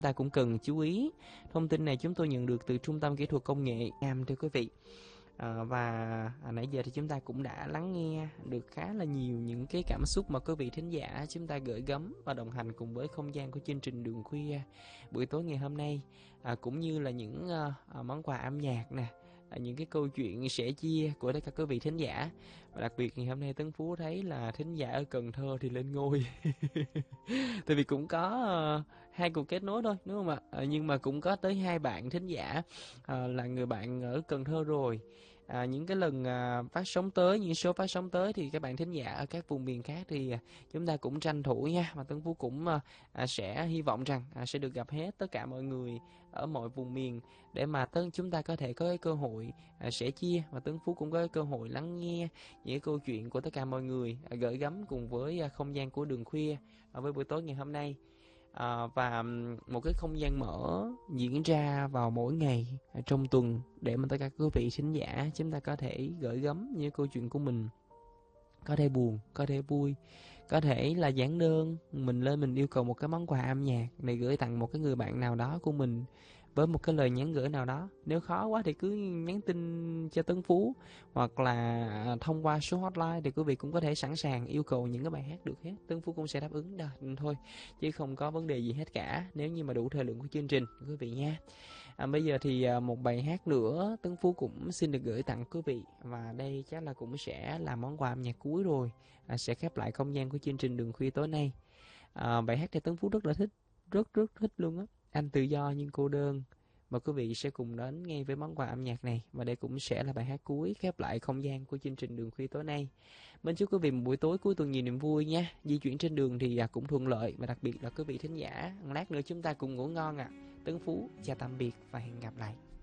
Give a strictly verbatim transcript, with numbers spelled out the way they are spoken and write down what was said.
Ta cũng cần chú ý. Thông tin này chúng tôi nhận được từ Trung tâm Kỹ thuật Công nghệ Nam thưa quý vị. À, và à, nãy giờ thì chúng ta cũng đã lắng nghe được khá là nhiều những cái cảm xúc mà quý vị thính giả chúng ta gửi gắm và đồng hành cùng với không gian của chương trình Đường Khuya buổi tối ngày hôm nay, à, cũng như là những à, món quà âm nhạc nè, à, những cái câu chuyện sẻ chia của tất cả quý vị thính giả. Và đặc biệt ngày hôm nay Tấn Phú thấy là thính giả ở Cần Thơ thì lên ngôi. Tại vì cũng có uh, hai cuộc kết nối thôi đúng không ạ? À, nhưng mà cũng có tới hai bạn thính giả uh, là người bạn ở Cần Thơ rồi. À, những cái lần à, phát sóng tới, những số phát sóng tới thì các bạn thính giả ở các vùng miền khác thì à, chúng ta cũng tranh thủ nha. Và Tấn Phú cũng à, à, sẽ hy vọng rằng à, sẽ được gặp hết tất cả mọi người ở mọi vùng miền để mà tân chúng ta có thể có cái cơ hội à, sẻ chia, và Tấn Phú cũng có cái cơ hội lắng nghe những câu chuyện của tất cả mọi người à, gửi gắm cùng với à, không gian của Đường Khuya à, với buổi tối ngày hôm nay. À, và một cái không gian mở diễn ra vào mỗi ngày trong tuần để mà tất cả quý vị thính giả chúng ta có thể gửi gắm những câu chuyện của mình, có thể buồn, có thể vui, có thể là giản đơn mình lên mình yêu cầu một cái món quà âm nhạc để gửi tặng một cái người bạn nào đó của mình với một cái lời nhắn gửi nào đó. Nếu khó quá thì cứ nhắn tin cho Tấn Phú hoặc là thông qua số hotline thì quý vị cũng có thể sẵn sàng yêu cầu những cái bài hát được hết. Tấn Phú cũng sẽ đáp ứng đó thôi, chứ không có vấn đề gì hết cả nếu như mà đủ thời lượng của chương trình quý vị nha. À, bây giờ thì một bài hát nữa Tấn Phú cũng xin được gửi tặng quý vị, và đây chắc là cũng sẽ là món quà âm nhạc cuối rồi, à, sẽ khép lại không gian của chương trình Đường Khuya tối nay. À, bài hát thì Tấn Phú rất là thích, rất rất thích luôn á. Anh tự do nhưng cô đơn. Và quý vị sẽ cùng đến ngay với món quà âm nhạc này, và đây cũng sẽ là bài hát cuối khép lại không gian của chương trình Đường Khuya tối nay. Mến chúc quý vị một buổi tối cuối tuần nhiều niềm vui nha. Di chuyển trên đường thì à, cũng thuận lợi, và đặc biệt là quý vị thính giả, lát nữa chúng ta cùng ngủ ngon ạ. À. Tấn Phú chào tạm biệt và hẹn gặp lại.